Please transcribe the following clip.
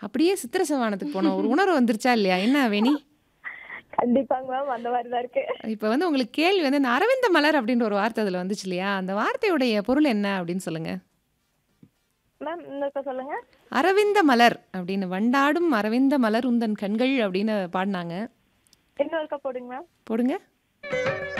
அப்படியே சித்திர செவ்வானத்துக்கு போனோம். ஒரு உணர்வு வந்துருச்சா இல்லையா? என்ன வேணி? கண்டிப்பாங்க மேம். அந்த மாரி தான் இருக்கு. இப்ப வந்து உங்களுக்கு கேள்வி வந்து இந்த அரவிந்த மலர் அப்படின்ற ஒரு வார்த்தை அதுல வந்துச்சு இல்லையா? அந்த வார்த்தையுடைய பொருள் என்ன அப்படின்னு சொல்லுங்க. மேம் இன்னொருக்கா சொல்லுங்க. அரவிந்த மலர் அப்படின்னு வண்டாடும் அரவிந்த மலர் உந்தன் கண்கள் அப்படின்னு பாடுனாங்க. இன்னொருக்கா போடுங்க மேம். போடுங்க.